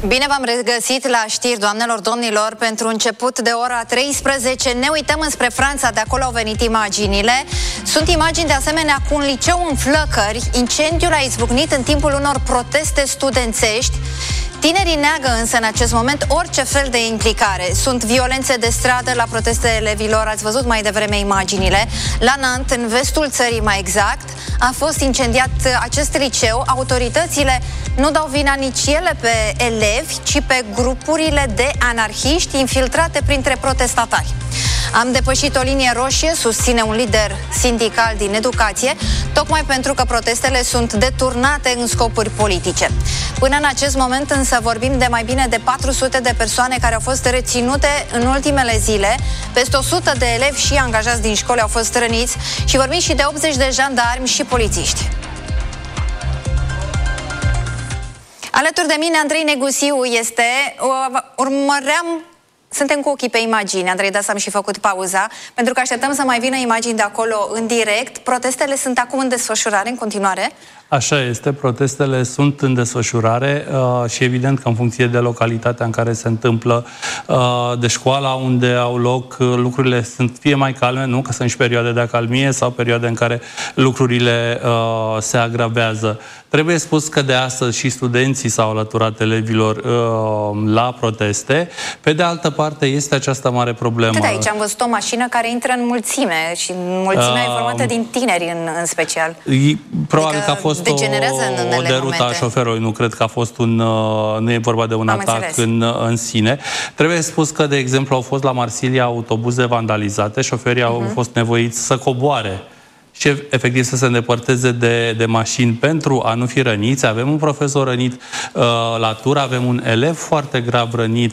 Bine v-am regăsit la știri, doamnelor, domnilor. Pentru început de ora 13 ne uităm înspre Franța, de acolo au venit imaginile. Sunt imagini de asemenea cu un liceu în flăcări. Incendiul a izbucnit în timpul unor proteste studențești. Tinerii neagă însă în acest moment orice fel de implicare. Sunt violențe de stradă la protestele elevilor, ați văzut mai devreme imaginile. La Nantes, în vestul țării mai exact, a fost incendiat acest liceu. Autoritățile nu dau vina nici ele pe elevi, ci pe grupurile de anarhiști infiltrate printre protestatari. Am depășit o linie roșie, susține un lider sindical din educație, tocmai pentru că protestele sunt deturnate în scopuri politice. Până în acest moment însă vorbim de mai bine de 400 de persoane care au fost reținute în ultimele zile, peste 100 de elevi și angajați din școli au fost răniți și vorbim și de 80 de jandarmi și polițiști. Alături de mine Andrei Negusiu este, suntem cu ochii pe imagini, Andrei, de asta am și făcut pauza, pentru că așteptăm să mai vină imagini de acolo în direct. Protestele sunt acum în desfășurare, în continuare? Așa este, protestele sunt în desfășurare și evident că în funcție de localitatea în care se întâmplă, de școala unde au loc, lucrurile sunt fie mai calme, nu? Că sunt și perioade de acalmie sau perioade în care lucrurile se agravează. Trebuie spus că de astăzi și studenții s-au alăturat elevilor la proteste. Pe de altă parte este această mare problemă. Cât aici am văzut o mașină care intră în mulțime și mulțimea e formată din tineri în special. Probabil că a fost o derută a șoferului, nu cred că a fost nu e vorba de un atac în sine. Trebuie spus că, de exemplu, au fost la Marsilia autobuze vandalizate, șoferii au fost nevoiți să coboare și efectiv să se îndepărteze de mașini pentru a nu fi răniți. Avem un profesor rănit la Tur, avem un elev foarte grav rănit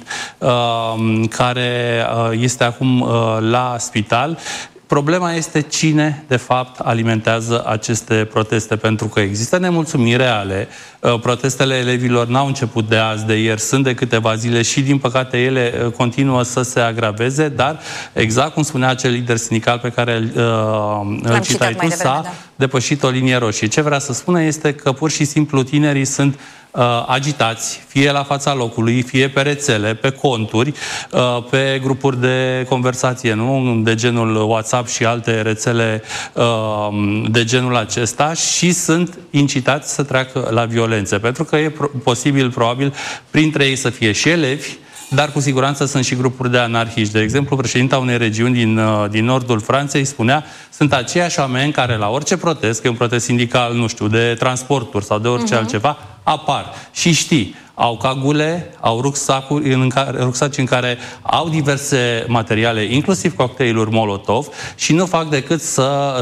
care este acum la spital. Problema este cine, de fapt, alimentează aceste proteste, pentru că există nemulțumiri reale. Protestele elevilor n-au început de azi, de ieri, sunt de câteva zile și, din păcate, ele continuă să se agraveze, dar, exact cum spunea acel lider sindical pe care îl citai tu, s-a depășit o linie roșie. Ce vrea să spună este că, pur și simplu, tinerii sunt agitați, fie la fața locului, fie pe rețele, pe conturi, pe grupuri de conversație, nu? De genul WhatsApp și alte rețele de genul acesta, și sunt incitați să treacă la violențe, pentru că e posibil, probabil, printre ei să fie și elevi, dar cu siguranță sunt și grupuri de anarhiști. De exemplu, președinta unei regiuni din nordul Franței spunea: sunt aceiași oameni care la orice protest, că e un protest sindical, nu știu, de transporturi sau de orice altceva, apar. Și știi, au cagule, au rucsaci în care au diverse materiale, inclusiv cocktailuri Molotov, și nu fac decât să